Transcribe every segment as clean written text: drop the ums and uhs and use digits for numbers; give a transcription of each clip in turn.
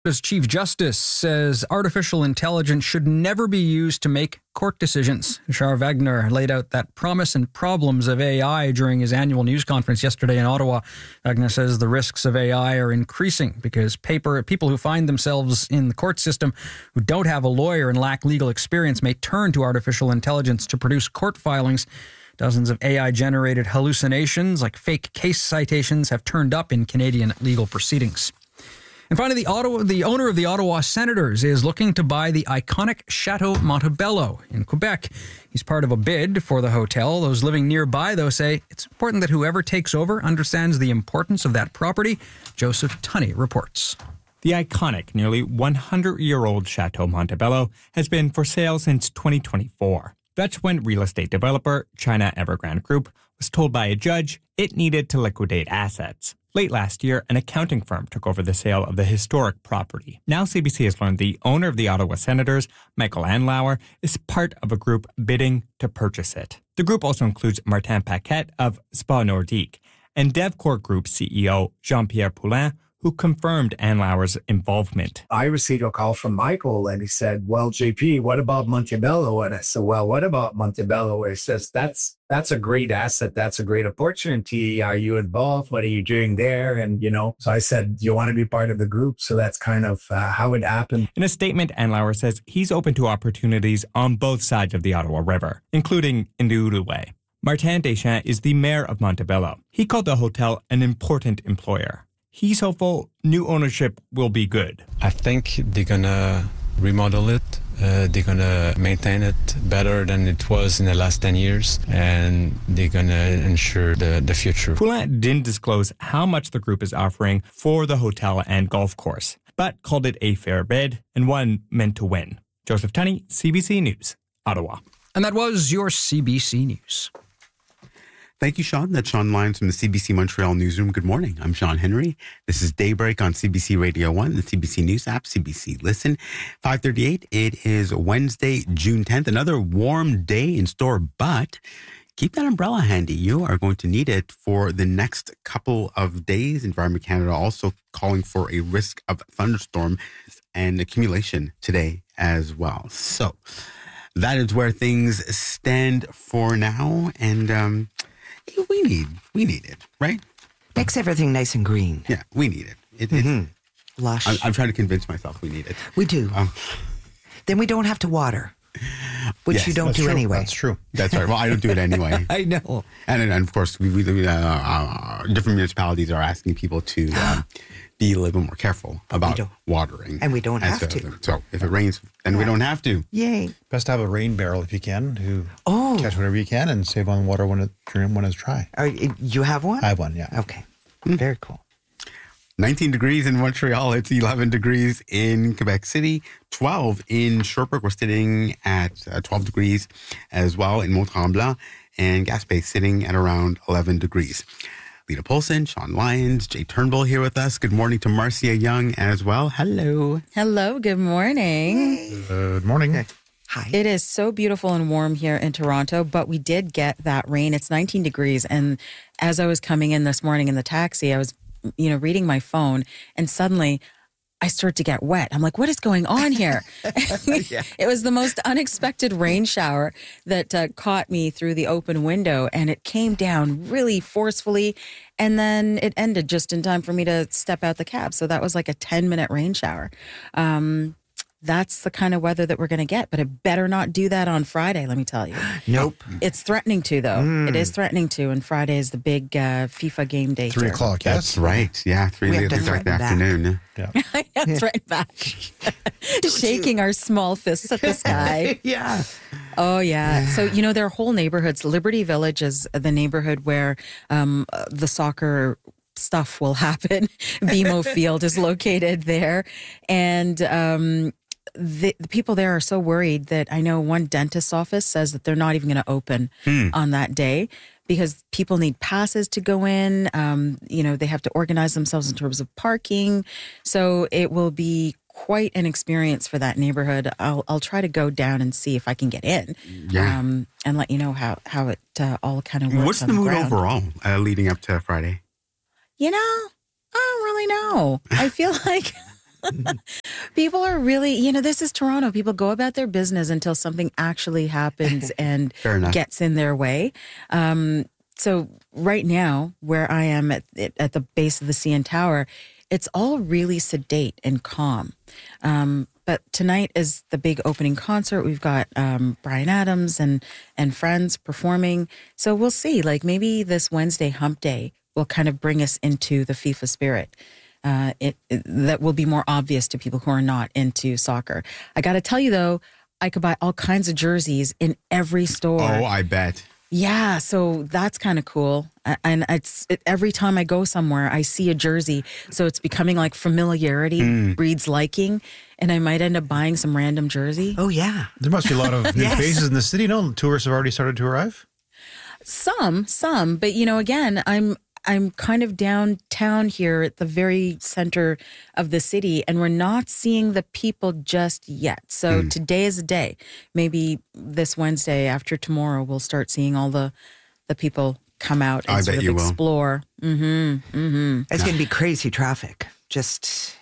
As Chief Justice says artificial intelligence should never be used to make court decisions. Char Wagner laid out that promise and problems of AI during his annual news conference yesterday in Ottawa. Wagner says the risks of AI are increasing because people who find themselves in the court system who don't have a lawyer and lack legal experience may turn to artificial intelligence to produce court filings. Dozens of AI-generated hallucinations, like fake case citations, have turned up in Canadian legal proceedings. And finally, the owner of the Ottawa Senators is looking to buy the iconic Chateau Montebello in Quebec. He's part of a bid for the hotel. Those living nearby, though, say it's important that whoever takes over understands the importance of that property. Joseph Tunney reports. The iconic, nearly 100-year-old Chateau Montebello has been for sale since 2024. That's when real estate developer China Evergrande Group was told by a judge it needed to liquidate assets. Late last year, an accounting firm took over the sale of the historic property. Now CBC has learned the owner of the Ottawa Senators, Michael Andlauer, is part of a group bidding to purchase it. The group also includes Martin Paquette of Spa Nordique and DevCore Group CEO Jean-Pierre Poulin, who confirmed Andlauer's involvement. I received a call from Michael and he said, well, JP, what about Montebello? And I said, well, what about Montebello? He says, that's a great asset. That's a great opportunity. Are you involved? What are you doing there? And, so I said, you want to be part of the group? So that's kind of how it happened. In a statement, Andlauer says he's open to opportunities on both sides of the Ottawa River, including in the Outaouais. Martin Deschamps is the mayor of Montebello. He called the hotel an important employer. He's hopeful new ownership will be good. I think they're going to remodel it. They're going to maintain it better than it was in the last 10 years, and they're going to ensure the future. Poulin didn't disclose how much the group is offering for the hotel and golf course, but called it a fair bid and one meant to win. Joseph Tunney, CBC News, Ottawa. And that was your CBC News. Thank you, Sean. That's Sean Lyons from the CBC Montreal Newsroom. Good morning. I'm Sean Henry. This is Daybreak on CBC Radio 1, the CBC News app, CBC Listen. 5:38. It is Wednesday, June 10th. Another warm day in store, but keep that umbrella handy. You are going to need it for the next couple of days. Environment Canada also calling for a risk of thunderstorm and accumulation today as well. So that is where things stand for now. And, we need it, right? Makes everything nice and green. Yeah, we need it. Lush. I'm trying to convince myself we need it. We do. Then we don't have to water, which yes, you don't do true. anyway. That's true. That's right. Well, I don't do it anyway. I know. And of course, different municipalities are asking people to be a little bit more careful about watering. And we don't have to. So if it rains, then we don't have to. Yay. Best to have a rain barrel if you can, to catch whatever you can and save on water when it's dry. You have one? I have one, yeah. Okay. Very cool. 19 degrees in Montreal. It's 11 degrees in Quebec City. 12 in Sherbrooke. We're sitting at 12 degrees as well in Mont-Tremblant. And Gaspé sitting at around 11 degrees. Lita Polson, Sean Lyons, Jay Turnbull here with us. Good morning to Marcia Young as well. Hello. Hello. Good morning. Good morning. Okay. Hi. It is so beautiful and warm here in Toronto, but we did get that rain. It's 19 degrees. And as I was coming in this morning in the taxi, I was, reading my phone, and suddenly I start to get wet. I'm like, what is going on here? It was the most unexpected rain shower that caught me through the open window, and it came down really forcefully, and then it ended just in time for me to step out the cab. So that was like a 10-minute rain shower. That's the kind of weather that we're going to get, but it better not do that on Friday, let me tell you. Nope. It's threatening to, though. It is threatening to, and Friday is the big FIFA game day. 3 o'clock, yes. That's right. Yeah, 3 o'clock in the afternoon. Yeah. Yeah, threaten back. Shaking our small fists at the sky. Yeah. Oh, yeah. So, there are whole neighborhoods. Liberty Village is the neighborhood where the soccer stuff will happen. BMO Field is located there. And the people there are so worried that I know one dentist's office says that they're not even going to open on that day because people need passes to go in. They have to organize themselves in terms of parking. So it will be quite an experience for that neighborhood. I'll try to go down and see if I can get in. Yeah. And let you know how it all kind of works. What's the mood ground. overall leading up to Friday? I don't really know. I feel like People are really, this is Toronto. People go about their business until something actually happens and gets in their way. So right now, where I am at the base of the CN Tower, it's all really sedate and calm. But tonight is the big opening concert. We've got Bryan Adams and friends performing. So we'll see. Like maybe this Wednesday hump day will kind of bring us into the FIFA spirit. That will be more obvious to people who are not into soccer. I got to tell you though, I could buy all kinds of jerseys in every store. Oh, I bet. Yeah, so that's kind of cool. And every time I go somewhere, I see a jersey. So it's becoming like familiarity breeds liking. And I might end up buying some random jersey. Oh, yeah. There must be a lot of new faces in the city. No, tourists have already started to arrive? Some. But, again, I'm kind of downtown here at the very center of the city, and we're not seeing the people just yet. So today is a day. Maybe this Wednesday after tomorrow, we'll start seeing all the people come out and sort of explore. It's going to be crazy traffic. Just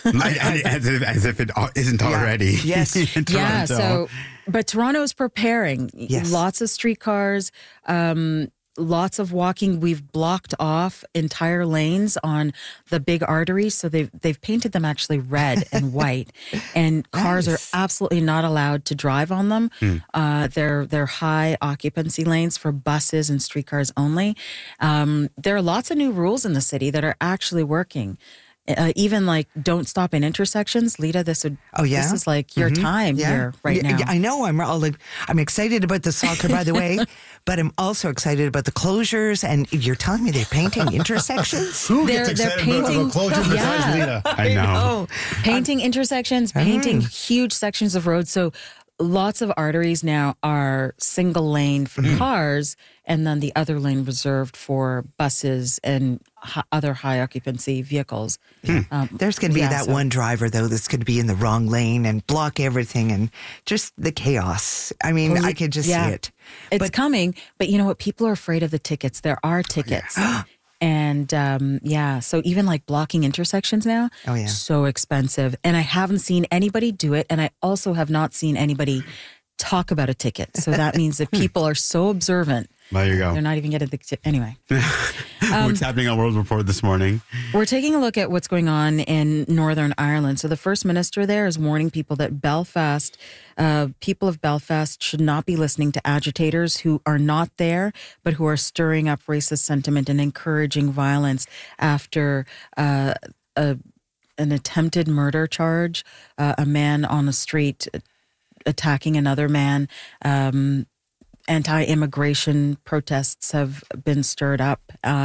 as if it isn't already. Yes. Yeah. So, but Toronto is preparing. Yes. Lots of streetcars. Lots of walking. We've blocked off entire lanes on the big arteries. So they've painted them actually red and white, and cars are absolutely not allowed to drive on them. They're high occupancy lanes for buses and streetcars only. There are lots of new rules in the city that are actually working. Even like don't stop in intersections. Lita, this is like your time here right now. I know. I'm excited about the soccer, by the way, but I'm also excited about the closures. And you're telling me they're painting intersections? Who gets excited about closures besides Lita? I know. Painting intersections, painting huge sections of roads. So lots of arteries now are single lane for cars, and then the other lane reserved for buses and other high occupancy vehicles. There's going to be that one driver, though, that's going to be in the wrong lane and block everything, and just the chaos. I mean, I could just see it. It's coming, but you know what? People are afraid of the tickets. There are tickets. And so even like blocking intersections now, so expensive. And I haven't seen anybody do it. And I also have not seen anybody talk about a ticket. So that means that people are so observant. There you go. They're not even getting the ticket. Anyway. What's happening on World Report this morning? We're taking a look at what's going on in Northern Ireland. So the First Minister there is warning people that people of Belfast should not be listening to agitators who are not there, but who are stirring up racist sentiment and encouraging violence after an attempted murder charge, a man on the street attacking another man. Anti-immigration protests have been stirred up.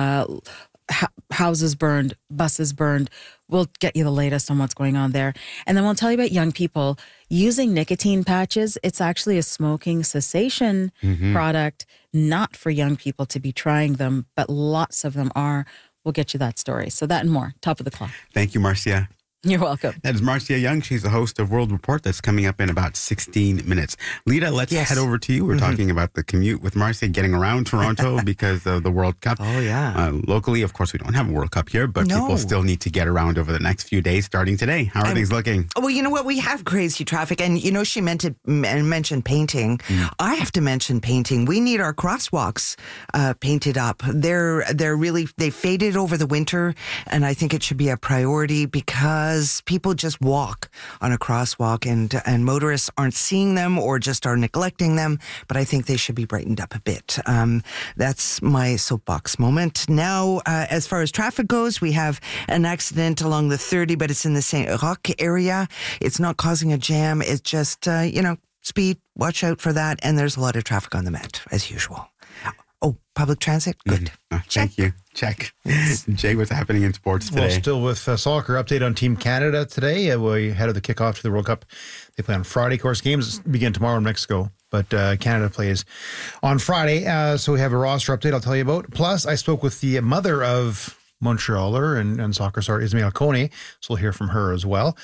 Houses burned, buses burned. We'll get you the latest on what's going on there. And then we'll tell you about young people using nicotine patches. It's actually a smoking cessation product, not for young people to be trying them, but lots of them are. We'll get you that story. So that and more. Top of the clock. Thank you, Marcia. You're welcome. That is Marcia Young. She's the host of World Report. That's coming up in about 16 minutes. Lita, let's head over to you. We're talking about the commute with Marcia, getting around Toronto because of the World Cup. Oh, yeah. Locally, of course, we don't have a World Cup here, but people still need to get around over the next few days starting today. How are things looking? Well, you know what? We have crazy traffic. And, she mentioned painting. I have to mention painting. We need our crosswalks painted up. They faded over the winter, and I think it should be a priority because people just walk on a crosswalk and motorists aren't seeing them or just are neglecting them, but I think they should be brightened up a bit. That's my soapbox moment. Now, as far as traffic goes, we have an accident along the 30, but it's in the St. Roch area. It's not causing a jam. It's just, speed, watch out for that. And there's a lot of traffic on the Met, as usual. Oh, public transit? Good. Thank you. Check. Jay, what's happening in sports today? Well, still with soccer, update on Team Canada today. We head of the kickoff to the World Cup. They play on Friday. Of course, games begin tomorrow in Mexico, but Canada plays on Friday. So we have a roster update I'll tell you about. Plus, I spoke with the mother of Montrealer and soccer star Ismail Kone, so we'll hear from her as well.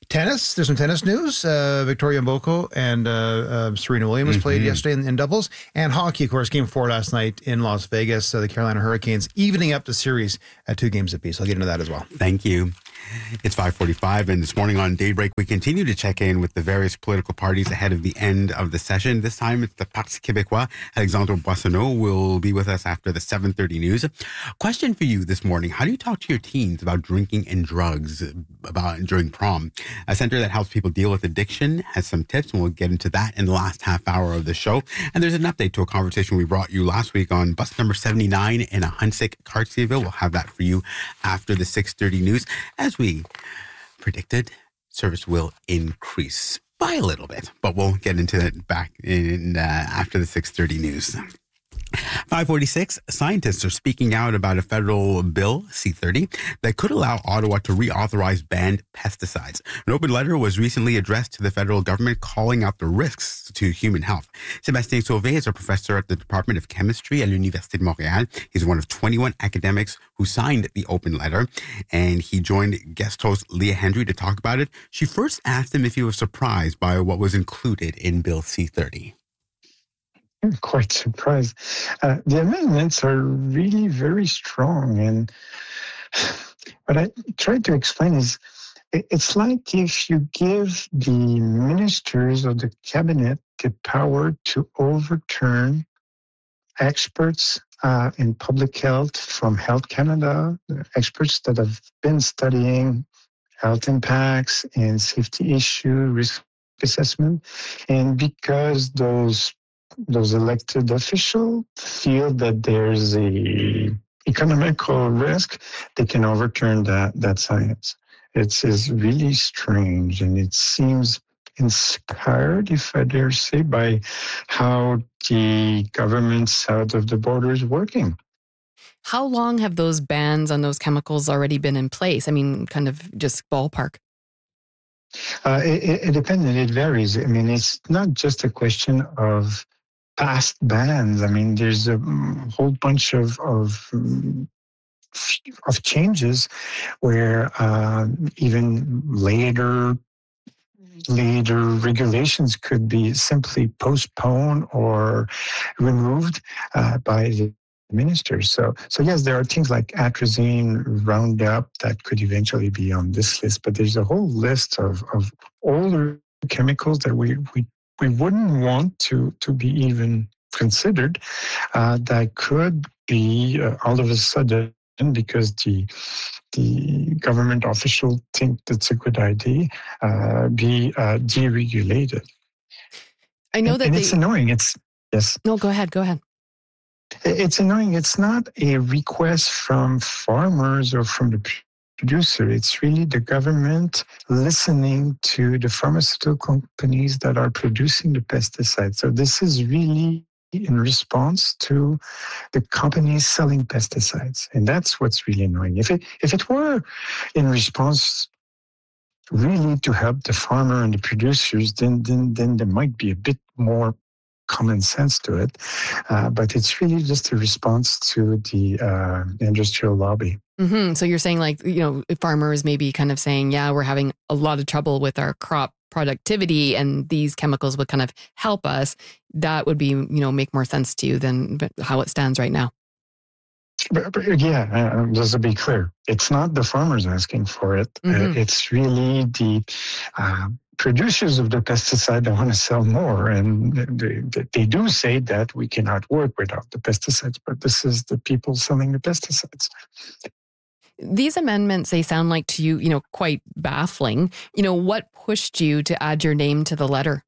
Tennis. There's some tennis news. Victoria Mboko and Serena Williams played yesterday in doubles. And hockey, of course, Game 4 last night in Las Vegas. The Carolina Hurricanes evening up the series at 2 games apiece. I'll get into that as well. Thank you. It's 5:45, and this morning on Daybreak, we continue to check in with the various political parties ahead of the end of the session. This time, it's the Parti Québécois. Alexandre Boissonneau will be with us after the 7:30 news. Question for you this morning. How do you talk to your teens about drinking and drugs during prom? A center that helps people deal with addiction has some tips, and we'll get into that in the last half hour of the show. And there's an update to a conversation we brought you last week on bus number 79 in Ahuntsic, Cartierville. We'll have that for you after the 6:30 news. As we predicted, service will increase by a little bit, but we'll get into that back in after the 6:30 news. 5:46, scientists are speaking out about a federal bill, C-30, that could allow Ottawa to reauthorize banned pesticides. An open letter was recently addressed to the federal government calling out the risks to human health. Sébastien Sauvé is a professor at the Department of Chemistry at l'Université de Montréal. He's one of 21 academics who signed the open letter, and he joined guest host Leah Hendry to talk about it. She first asked him if he was surprised by what was included in Bill C-30. I'm quite surprised. The amendments are really very strong. And what I tried to explain is it's like if you give the ministers of the cabinet the power to overturn experts in public health from Health Canada, experts that have been studying health impacts and safety issue, risk assessment. And because those elected officials feel that there's a economical risk, they can overturn that science. It's really strange, and it seems inspired, if I dare say, by how the government south of the border is working. How long have those bans on those chemicals already been in place? I mean, kind of just ballpark. It depends, and it varies. I mean, it's not just a question of past bans. I mean, there's a whole bunch of changes where even later regulations could be simply postponed or removed by the ministers. So yes, there are things like atrazine, Roundup that could eventually be on this list, but there's a whole list of older chemicals that we wouldn't want to be even considered that could be all of a sudden, because the government official think that's a good idea, be deregulated. I know that it's annoying. Yes. No, go ahead. It's annoying. It's not a request from farmers or from the producer. It's really the government listening to the pharmaceutical companies that are producing the pesticides. So this is really in response to the companies selling pesticides. And that's what's really annoying. If it were in response really to help the farmer and the producers, then there might be a bit more common sense to it. But it's really just a response to the industrial lobby. Mm-hmm. So you're saying, like, farmers maybe kind of saying, yeah, we're having a lot of trouble with our crop productivity and these chemicals would kind of help us. That would be, make more sense to you than how it stands right now. But yeah, just to be clear, it's not the farmers asking for it. Mm-hmm. It's really the producers of the pesticide that want to sell more. And they do say that we cannot work without the pesticides, but this is the people selling the pesticides. These amendments, they sound like to you, quite baffling. What pushed you to add your name to the letter?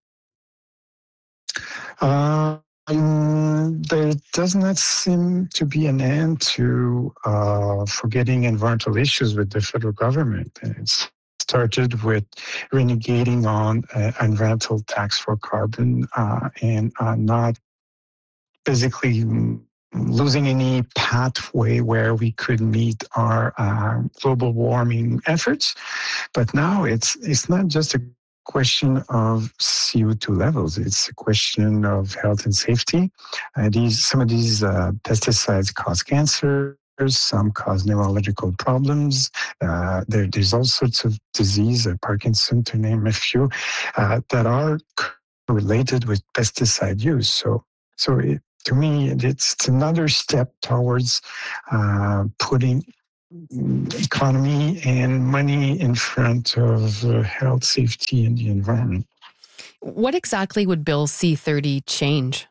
There does not seem to be an end to forgetting environmental issues with the federal government. It's started with renegating on environmental tax for carbon and not basically losing any pathway where we could meet our global warming efforts. But now it's not just a question of CO2 levels. It's a question of health and safety. Some of these pesticides cause cancer. Some cause neurological problems. There's all sorts of disease, Parkinson to name a few, that are related with pesticide use. So to me, it's another step towards putting economy and money in front of health, safety, and the environment. What exactly would Bill C-30 change?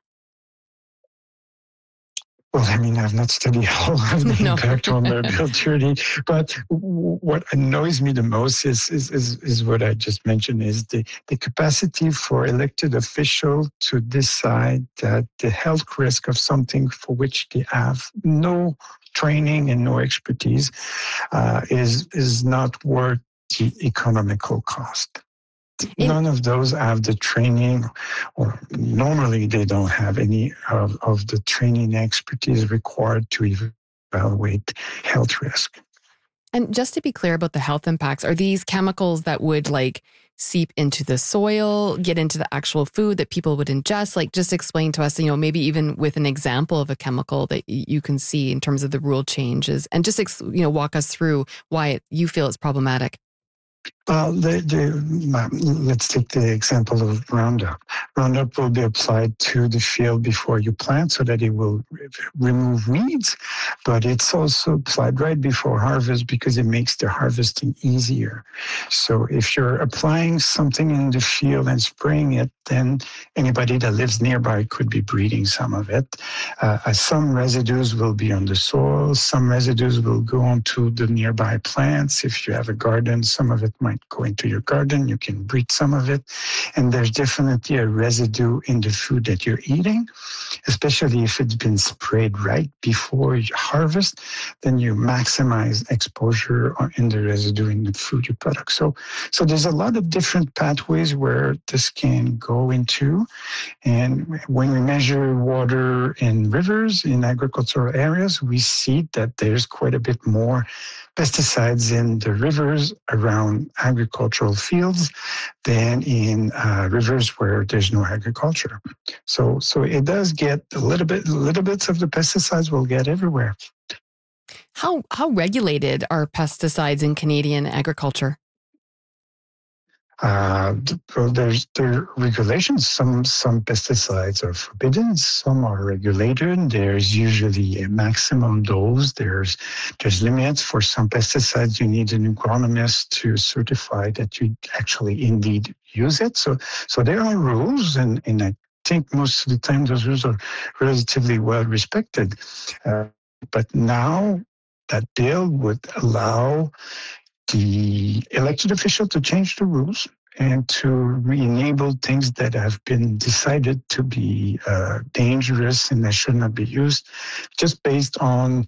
Well, I mean, I've not studied all of the impact on the Bill 30, but what annoys me the most is what I just mentioned, is the capacity for elected officials to decide that the health risk of something for which they have no training and no expertise is not worth the economical cost. None of those have the training, or normally they don't have any of the training expertise required to evaluate health risk. And just to be clear about the health impacts, are these chemicals that would seep into the soil, get into the actual food that people would ingest? Just explain to us, maybe even with an example of a chemical that you can see in terms of the rule changes, and just, walk us through why you feel it's problematic. Let's take the example of Roundup. Roundup will be applied to the field before you plant so that it will remove weeds, but it's also applied right before harvest because it makes the harvesting easier. So if you're applying something in the field and spraying it, then anybody that lives nearby could be breathing some of it. Some residues will be on the soil, some residues will go onto the nearby plants. If you have a garden, some of it might go into your garden, you can breathe some of it. And there's definitely a residue in the food that you're eating, especially if it's been sprayed right before you harvest, then you maximize exposure in the residue in the food you product. So there's a lot of different pathways where this can go into. And when we measure water in rivers, in agricultural areas, we see that there's quite a bit more pesticides in the rivers around agricultural fields than in rivers where there's no agriculture. So it does get little bits of the pesticides will get everywhere. How regulated are pesticides in Canadian agriculture? There are regulations. Some pesticides are forbidden. Some are regulated. There's usually a maximum dose. There's limits for some pesticides. You need an agronomist to certify that you actually indeed use it. So there are rules, and I think most of the time those rules are relatively well respected. But now that bill would allow the elected official to change the rules and to re-enable things that have been decided to be dangerous and that should not be used, just based on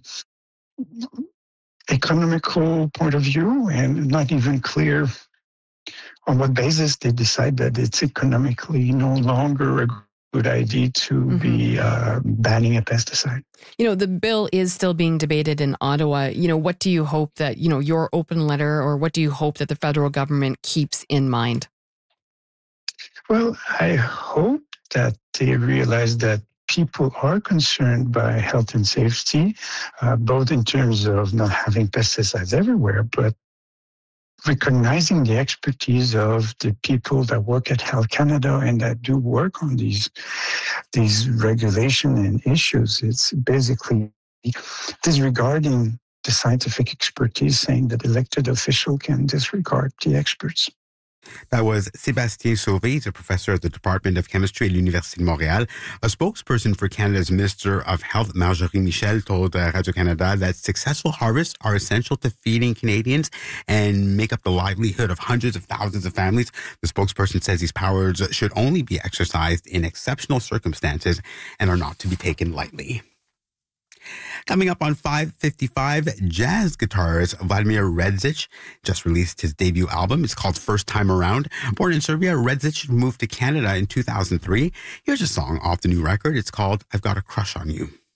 economical point of view, and not even clear on what basis they decide that it's economically no longer a good idea to be banning a pesticide. The bill is still being debated in Ottawa. What do you hope that, your open letter, or what do you hope that the federal government keeps in mind? Well, I hope that they realize that people are concerned by health and safety, both in terms of not having pesticides everywhere, but recognizing the expertise of the people that work at Health Canada and that do work on these regulation and issues. It's basically disregarding the scientific expertise, saying that elected official can disregard the experts. That was Sébastien Sauvé, a professor at the Department of Chemistry at l'Université de Montréal. A spokesperson for Canada's Minister of Health, Marjorie Michel, told Radio-Canada that successful harvests are essential to feeding Canadians and make up the livelihood of hundreds of thousands of families. The spokesperson says these powers should only be exercised in exceptional circumstances and are not to be taken lightly. Coming up on 5:55, jazz guitarist Vladimir Redzic just released his debut album. It's called First Time Around. Born in Serbia, Redzic moved to Canada in 2003. Here's a song off the new record. It's called I've Got a Crush on You.